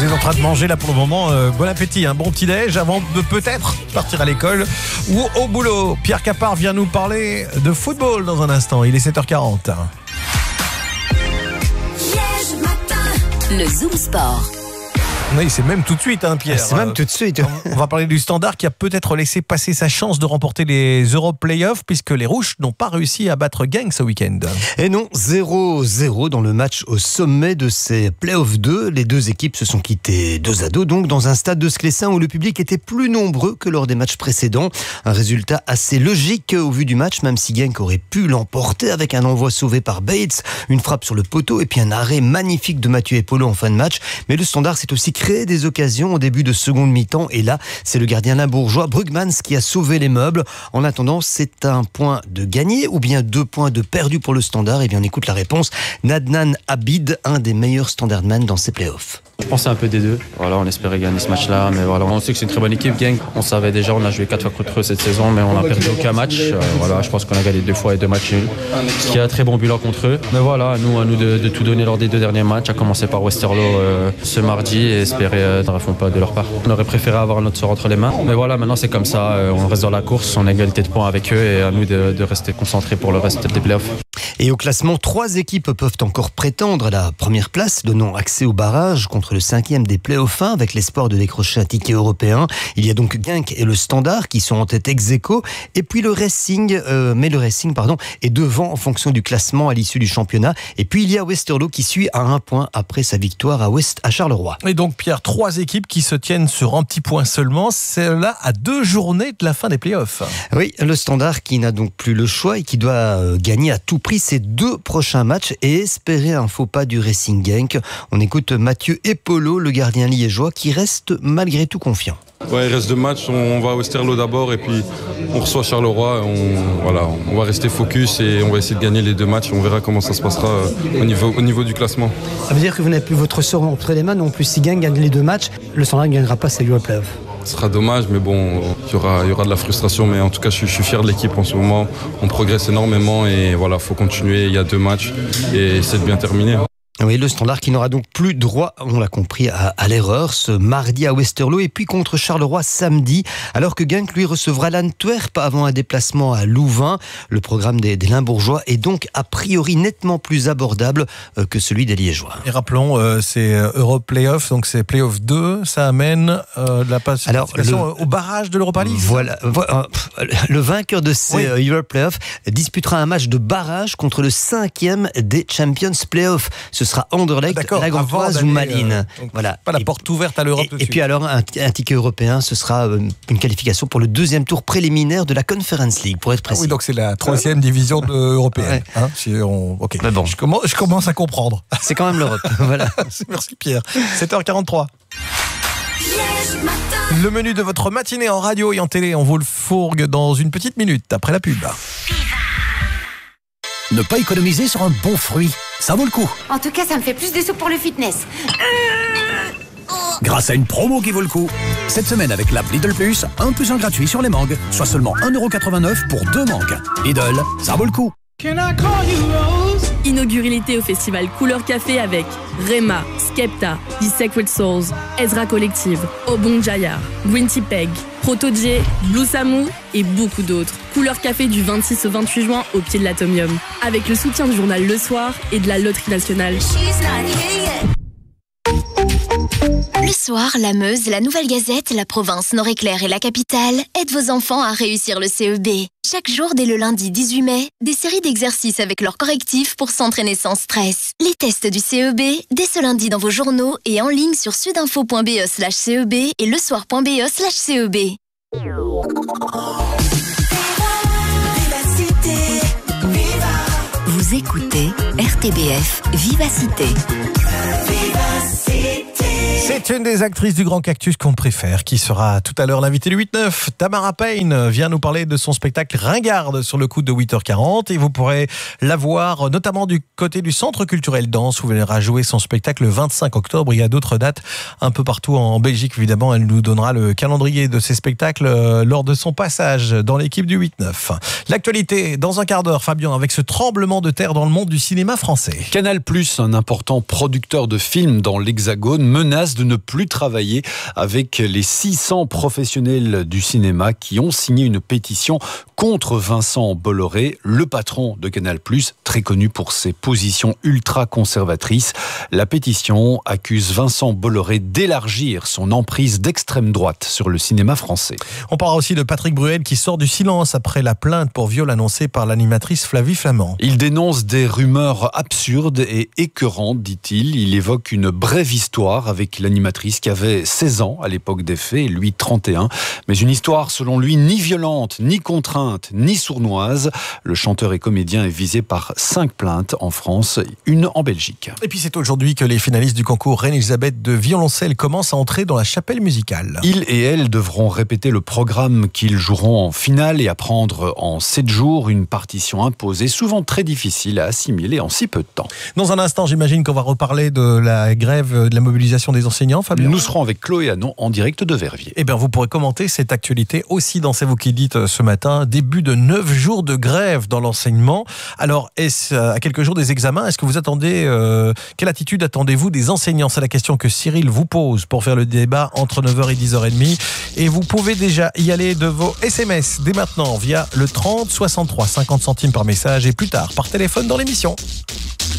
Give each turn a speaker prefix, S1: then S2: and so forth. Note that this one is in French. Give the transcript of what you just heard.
S1: est en train de manger là pour le moment. Bon appétit, un bon petit-déj avant de peut-être partir à l'école ou au boulot. Pierre Capard vient nous parler de football dans un instant. Il est 7h40.
S2: Le Zoom Sport.
S1: Oui, c'est même tout de suite, Pierre.
S3: C'est même tout de suite.
S1: On va parler du Standard qui a peut-être laissé passer sa chance de remporter les Euro Playoffs puisque les Rouges n'ont pas réussi à battre Genk ce week-end.
S3: Et non, 0-0 dans le match au sommet de ces Playoffs 2. Les deux équipes se sont quittées 2-2, donc dans un stade de Sclessin où le public était plus nombreux que lors des matchs précédents. Un résultat assez logique au vu du match, même si Genk aurait pu l'emporter avec un envoi sauvé par Bates, une frappe sur le poteau et puis un arrêt magnifique de Mathieu Epolo en fin de match. Mais le Standard s'est aussi créé des occasions au début de seconde mi-temps et là, c'est le gardien limbourgeois Brugmans qui a sauvé les meubles. En attendant, c'est un point de gagné ou bien 2 points de perdu pour le Standard? Eh bien, on écoute la réponse. Nadnan Abid, un des meilleurs Standardmen dans ces playoffs.
S4: Je pensais un peu des deux. Voilà, on espérait gagner ce match-là, mais voilà, on sait que c'est une très bonne équipe. Genk, on savait déjà, on a joué 4 fois contre eux cette saison, mais on n'a perdu aucun match. Voilà, je pense qu'on a gagné 2 fois et 2 matchs nuls. Ce qui est un très bon bilan contre eux. Mais voilà, à nous de tout donner lors des 2 derniers matchs, à commencer par Westerlo ce mardi et espérer ne refont pas de leur part. On aurait préféré avoir notre sort entre les mains, mais voilà, maintenant c'est comme ça. On reste dans la course, on a égalité de points avec eux et à nous de rester concentrés pour le reste des playoffs.
S3: Et au classement, 3 équipes peuvent encore prétendre à la première place, donnant accès au barrage contre le 5e des playoffs 1 avec l'espoir de décrocher un ticket européen. Il y a donc Genk et le Standard qui sont en tête ex-aequo. Et puis le Racing est devant en fonction du classement à l'issue du championnat. Et puis il y a Westerlo qui suit à 1 point après sa victoire à Charleroi.
S1: Et donc Pierre, 3 équipes qui se tiennent sur un petit point seulement. C'est là à 2 journées de la fin des playoffs.
S3: Oui, le Standard qui n'a donc plus le choix et qui doit gagner à tout prix ses 2 prochains matchs et espérer un faux pas du Racing Genk. On écoute Mathieu Epolo, le gardien liégeois, qui reste malgré tout confiant.
S5: Ouais, il reste 2 matchs, on va à Westerlo d'abord et puis on reçoit Charleroi. On va rester focus et on va essayer de gagner les 2 matchs. On verra comment ça se passera au niveau du classement.
S6: Ça veut dire que vous n'avez plus votre sort entre les mains, non plus si Genk gagne les 2 matchs, le Standard ne gagnera pas ses Euro Playoffs.
S5: Ce sera dommage, mais bon, il y aura de la frustration. Mais en tout cas, je suis fier de l'équipe en ce moment. On progresse énormément et voilà, faut continuer. Il y a 2 matchs et c'est de bien terminer.
S3: Oui, le Standard qui n'aura donc plus droit, on l'a compris, à l'erreur ce mardi à Westerlo et puis contre Charleroi samedi, alors que Genk lui recevra l'Antwerp avant un déplacement à Louvain. Le programme des Limbourgeois est donc a priori nettement plus abordable que celui des Liégeois.
S1: Et rappelons, c'est Europe Playoff, donc c'est Playoff 2, ça amène la participation au barrage de l'Europa League.
S3: Voilà, le vainqueur de ces Europe Playoffs disputera un match de barrage contre le 5e des Champions Playoffs. Ce sera Anderlecht, la Gantoise ou Malines.
S1: Voilà. Pas la porte ouverte à l'Europe tout de suite.
S3: Et puis alors, un ticket européen, ce sera une qualification pour le 2e tour préliminaire de la Conference League, pour être précis.
S1: Ah oui, donc c'est la 3e division européenne. Ouais. Ok.
S3: Mais bon.
S1: Je commence à comprendre.
S3: C'est quand même l'Europe. Voilà.
S1: Merci Pierre. 7h43. Le menu de votre matinée en radio et en télé, on vous le fourgue dans une petite minute après la pub.
S7: Ne pas économiser sur un bon fruit, ça vaut le coup.
S8: En tout cas, ça me fait plus de sous pour le fitness.
S7: Grâce à une promo qui vaut le coup. Cette semaine avec l'app Lidl Plus, 1 + 1 gratuit sur les mangues, soit seulement 1,89€ pour 2 mangues. Lidl, ça vaut le coup.
S9: Inaugurez l'été au festival Couleur Café avec Rema, Skepta, The Sacred Souls, Ezra Collective, Obon Jaya, Gwinty Peg, Proto-J, Blue Samu et beaucoup d'autres. Couleur Café du 26 au 28 juin au pied de l'Atomium. Avec le soutien du journal Le Soir et de la Loterie Nationale.
S2: Le soir, la Meuse, la Nouvelle Gazette, la Province, Nord-Éclair et la Capitale aident vos enfants à réussir le CEB. Chaque jour, dès le lundi 18 mai, des séries d'exercices avec leurs correctifs pour s'entraîner sans stress. Les tests du CEB, dès ce lundi dans vos journaux et en ligne sur sudinfo.be/CEB et lesoir.be/CEB. Vous écoutez RTBF Vivacité.
S1: C'est une des actrices du Grand Cactus qu'on préfère, qui sera tout à l'heure l'invitée du 8-9. Tamara Payne vient nous parler de son spectacle Ringarde sur le coup de 8h40 et vous pourrez la voir notamment du côté du Centre culturel Danse où elle ira jouer son spectacle le 25 octobre. Il y a d'autres dates un peu partout en Belgique, évidemment. Elle nous donnera le calendrier de ses spectacles lors de son passage dans l'équipe du 8-9. L'actualité dans un quart d'heure, Fabien, avec ce tremblement de terre dans le monde du cinéma français.
S10: Canal+, un important producteur de films dans l'Hexagone, menace de ne plus travailler avec les 600 professionnels du cinéma qui ont signé une pétition contre Vincent Bolloré, le patron de Canal+, très connu pour ses positions ultra-conservatrices. La pétition accuse Vincent Bolloré d'élargir son emprise d'extrême droite sur le cinéma français.
S1: On parlera aussi de Patrick Bruel qui sort du silence après la plainte pour viol annoncée par l'animatrice Flavie Flament.
S10: Il dénonce des rumeurs absurdes et écœurantes, dit-il. Il évoque une brève histoire avec l'animatrice qui avait 16 ans à l'époque des faits, et lui 31. Mais une histoire, selon lui, ni violente, ni contrainte, ni sournoise. Le chanteur et comédien est visé par 5 plaintes en France, une en Belgique.
S1: Et puis c'est aujourd'hui que les finalistes du concours Reine-Elisabeth de violoncelle commencent à entrer dans la chapelle musicale.
S10: Ils et elles devront répéter le programme qu'ils joueront en finale et apprendre en 7 jours une partition imposée, souvent très difficile à assimiler en si peu de temps.
S1: Dans un instant, j'imagine qu'on va reparler de la grève, de la mobilisation des enseignants, Fabien.
S10: Nous serons avec Chloé Hanon en direct de Verviers.
S1: Eh bien, vous pourrez commenter cette actualité aussi dans C'est vous qui dites ce matin. Début de 9 jours de grève dans l'enseignement. Alors, est-ce à quelques jours des examens, est-ce que vous attendez, quelle attitude attendez-vous des enseignants? C'est la question que Cyril vous pose pour faire le débat entre 9h et 10h30. Et vous pouvez déjà y aller de vos SMS dès maintenant via le 30 63 50 centimes par message et plus tard par téléphone dans l'émission.